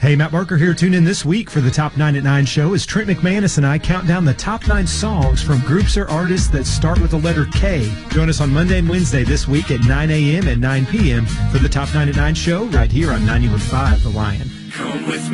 Hey, Matt Barker here. Tune in this week for the Top 9 at 9 show as Trent McManus and I count down the top 9 songs from groups or artists that start with the letter K. Join us on Monday and Wednesday this week at 9 a.m. and 9 p.m. for the Top 9 at 9 show right here on 91.5 The Lion. Come with me.